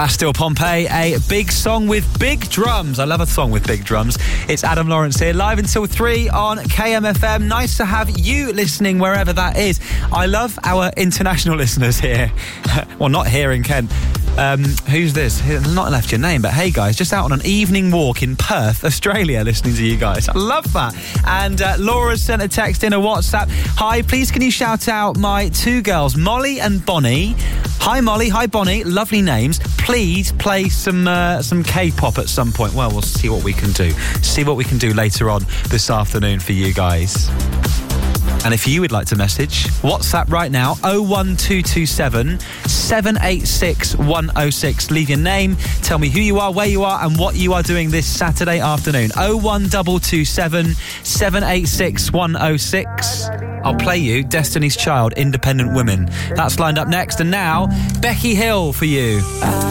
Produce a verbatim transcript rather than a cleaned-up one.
Bastille Pompeii, a big song with big drums. I love a song with big drums. It's Adam Lawrence here, live until three on K M F M. Nice to have you listening wherever that is. I love our international listeners here. Well, not here in Kent. Um, who's this? He's not left your name, but hey guys, just out on an evening walk in Perth, Australia, listening to you guys. I love that. And uh, Laura sent a text in a WhatsApp. Hi, please can you shout out my two girls, Molly and Bonnie. Hi Molly, hi Bonnie, lovely names. Please play some uh, some K-pop at some point. Well, we'll see what we can do. See what we can do later on this afternoon for you guys. And if you would like to message, WhatsApp right now, oh one two two seven, seven eight six, one oh six. Leave your name, tell me who you are, where you are, and what you are doing this Saturday afternoon. oh one two two seven, seven eight six, one oh six. I'll play you Destiny's Child, Independent Women. That's lined up next. And now, Becky Hill for you.